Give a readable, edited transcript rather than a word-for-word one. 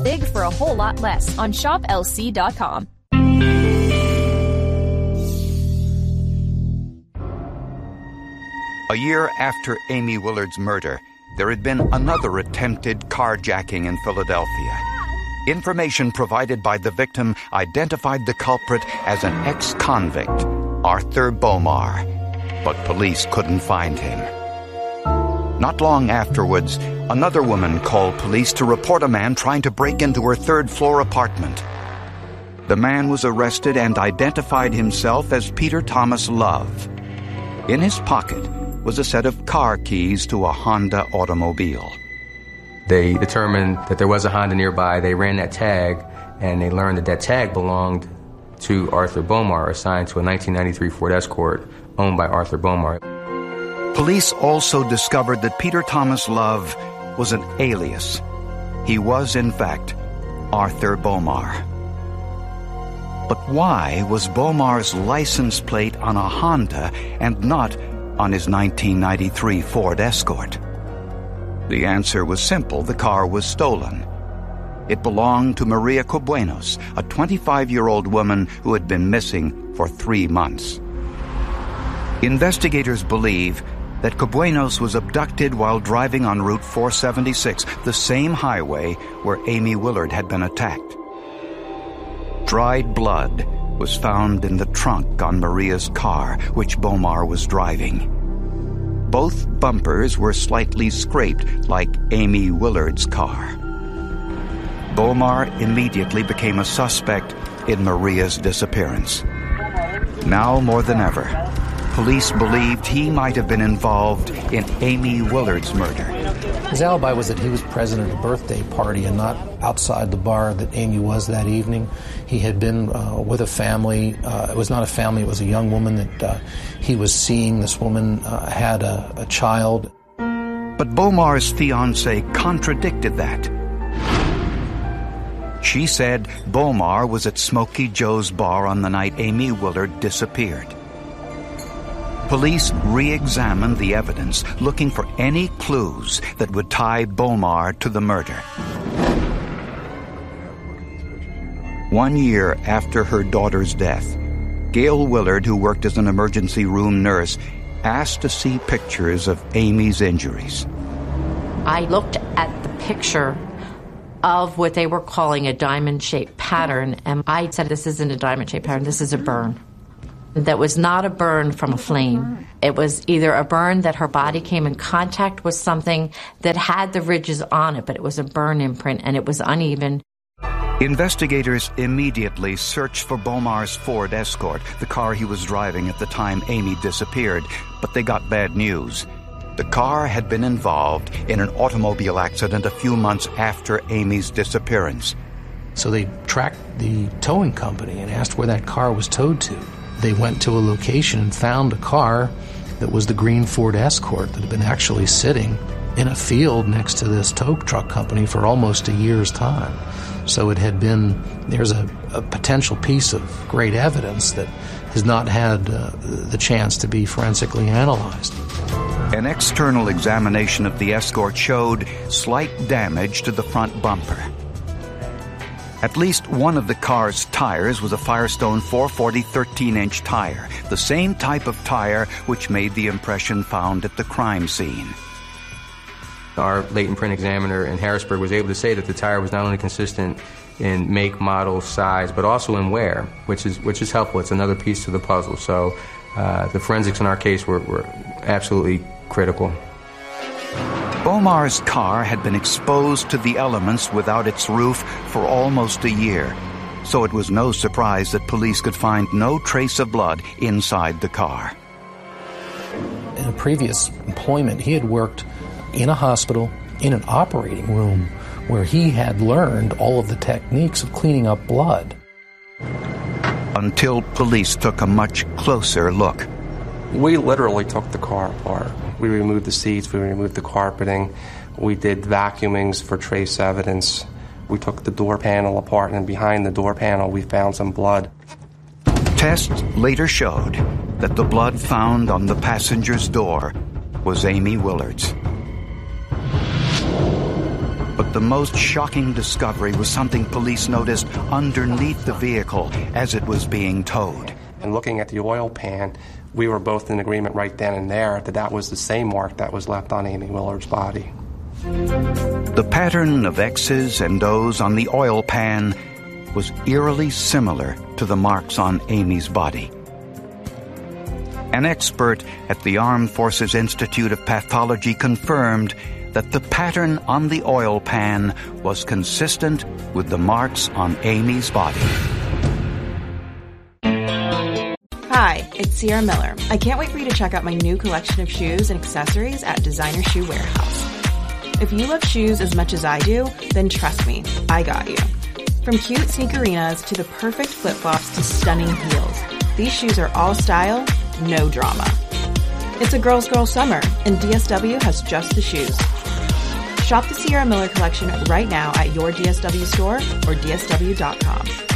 big for a whole lot less on shoplc.com. A year after Amy Willard's murder, there had been another attempted carjacking in Philadelphia. Information provided by the victim identified the culprit as an ex-convict, Arthur Bomar, but police couldn't find him. Not long afterwards, another woman called police to report a man trying to break into her third-floor apartment. The man was arrested and identified himself as Peter Thomas Love. In his pocket was a set of car keys to a Honda automobile. They determined that there was a Honda nearby. They ran that tag, and they learned that that tag belonged to Arthur Bomar, assigned to a 1993 Ford Escort owned by Arthur Bomar. Police also discovered that Peter Thomas Love was an alias. He was, in fact, Arthur Bomar. But why was Bomar's license plate on a Honda and not on his 1993 Ford Escort? The answer was simple. The car was stolen. It belonged to Maria Cobuenos, a 25-year-old woman who had been missing for 3 months. Investigators believe that Cobuenos was abducted while driving on Route 476, the same highway where Amy Willard had been attacked. Dried blood was found in the trunk on Maria's car, which Bomar was driving. Both bumpers were slightly scraped, like Amy Willard's car. Bomar immediately became a suspect in Maria's disappearance. Now more than ever, police believed he might have been involved in Amy Willard's murder. His alibi was that he was present at a birthday party and not outside the bar that Amy was that evening. He had been with a family. It was not a family, it was a young woman that he was seeing. This woman had a child. But Bomar's fiancée contradicted that. She said Bomar was at Smokey Joe's bar on the night Amy Willard disappeared. Police re-examined the evidence, looking for any clues that would tie Bomar to the murder. 1 year after her daughter's death, Gail Willard, who worked as an emergency room nurse, asked to see pictures of Amy's injuries. I looked at the picture of what they were calling a diamond-shaped pattern, and I said, this isn't a diamond-shaped pattern, this is a burn. That was not a burn from a flame. It was either a burn that her body came in contact with something that had the ridges on it, but it was a burn imprint and it was uneven. Investigators immediately searched for Bomar's Ford Escort, the car he was driving at the time Amy disappeared, but they got bad news. The car had been involved in an automobile accident a few months after Amy's disappearance. So they tracked the towing company and asked where that car was towed to. They went to a location and found a car that was the green Ford Escort that had been actually sitting in a field next to this tow truck company for almost a year's time. So it had been, there's a potential piece of great evidence that has not had the chance to be forensically analyzed. An external examination of the Escort showed slight damage to the front bumper. At least one of the car's tires was a Firestone 440 13-inch tire, the same type of tire which made the impression found at the crime scene. Our latent print examiner in Harrisburg was able to say that the tire was not only consistent in make, model, size, but also in wear, which is helpful. It's another piece to the puzzle. So the forensics in our case were absolutely critical. Bomar's car had been exposed to the elements without its roof for almost a year, so it was no surprise that police could find no trace of blood inside the car. In a previous employment, he had worked in a hospital, in an operating room, where he had learned all of the techniques of cleaning up blood. Until police took a much closer look. We literally took the car apart. We removed the seats, we removed the carpeting, we did vacuumings for trace evidence. We took the door panel apart, and behind the door panel we found some blood. Tests later showed that the blood found on the passenger's door was Amy Willard's. But the most shocking discovery was something police noticed underneath the vehicle as it was being towed. And looking at the oil pan, we were both in agreement right then and there that that was the same mark that was left on Amy Willard's body. The pattern of X's and O's on the oil pan was eerily similar to the marks on Amy's body. An expert at the Armed Forces Institute of Pathology confirmed that the pattern on the oil pan was consistent with the marks on Amy's body. Hi, it's Sierra Miller. I can't wait for you to check out my new collection of shoes and accessories at Designer Shoe Warehouse. If you love shoes as much as I do, then trust me, I got you. From cute sneakerinas to the perfect flip-flops to stunning heels, these shoes are all style, no drama. It's a girl's girl summer, and DSW has just the shoes. Shop the Sierra Miller collection right now at your DSW store or DSW.com.